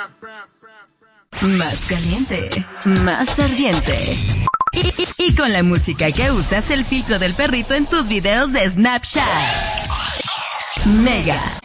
Más caliente, más ardiente. Y con la música que usas, el filtro del perrito en tus videos de Snapchat. Mega